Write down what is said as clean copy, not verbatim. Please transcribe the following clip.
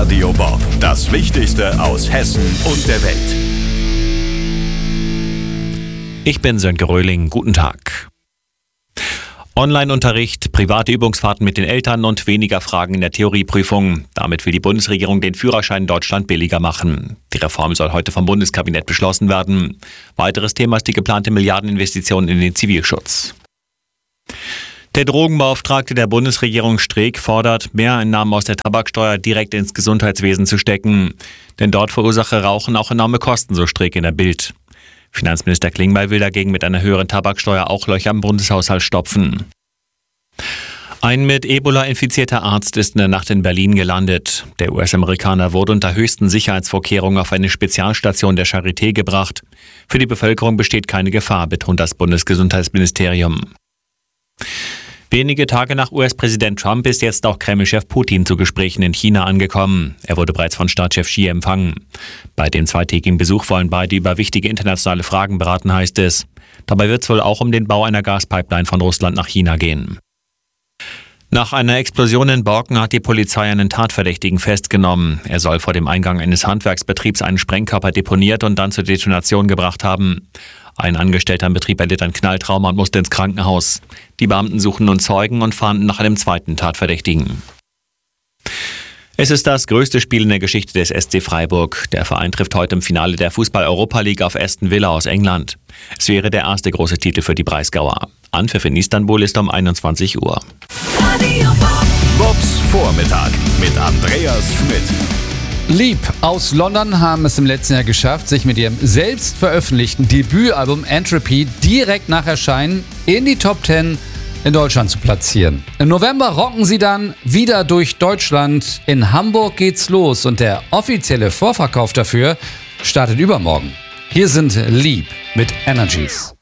Radio Bob. Das Wichtigste aus Hessen und der Welt. Ich bin Sönke Röhling. Guten Tag. Online-Unterricht, private Übungsfahrten mit den Eltern und weniger Fragen in der Theorieprüfung. Damit will die Bundesregierung den Führerschein in Deutschland billiger machen. Die Reform soll heute vom Bundeskabinett beschlossen werden. Weiteres Thema ist die geplante Milliardeninvestition in den Zivilschutz. Der Drogenbeauftragte der Bundesregierung Streeck fordert, Mehreinnahmen aus der Tabaksteuer direkt ins Gesundheitswesen zu stecken. Denn dort verursache Rauchen auch enorme Kosten, so Streeck in der Bild. Finanzminister Klingbeil will dagegen mit einer höheren Tabaksteuer auch Löcher im Bundeshaushalt stopfen. Ein mit Ebola infizierter Arzt ist in der Nacht in Berlin gelandet. Der US-Amerikaner wurde unter höchsten Sicherheitsvorkehrungen auf eine Spezialstation der Charité gebracht. Für die Bevölkerung besteht keine Gefahr, betont das Bundesgesundheitsministerium. Wenige Tage nach US-Präsident Trump ist jetzt auch Kreml-Chef Putin zu Gesprächen in China angekommen. Er wurde bereits von Staatschef Xi empfangen. Bei dem zweitägigen Besuch wollen beide über wichtige internationale Fragen beraten, heißt es. Dabei wird es wohl auch um den Bau einer Gaspipeline von Russland nach China gehen. Nach einer Explosion in Borken hat die Polizei einen Tatverdächtigen festgenommen. Er soll vor dem Eingang eines Handwerksbetriebs einen Sprengkörper deponiert und dann zur Detonation gebracht haben. Ein Angestellter im Betrieb erlitt ein Knalltrauma und musste ins Krankenhaus. Die Beamten suchen nun Zeugen und fahnden nach einem zweiten Tatverdächtigen. Es ist das größte Spiel in der Geschichte des SC Freiburg. Der Verein trifft heute im Finale der Fußball-Europa League auf Aston Villa aus England. Es wäre der erste große Titel für die Breisgauer. Anpfiff in Istanbul ist um 21 Uhr. Bobs Vormittag mit Andreas Schmidt. Leap aus London haben es im letzten Jahr geschafft, sich mit ihrem selbst veröffentlichten Debütalbum Entropy direkt nach Erscheinen in die Top 10 in Deutschland zu platzieren. Im November rocken sie dann wieder durch Deutschland. In Hamburg geht's los und der offizielle Vorverkauf dafür startet übermorgen. Hier sind Leap mit Energies.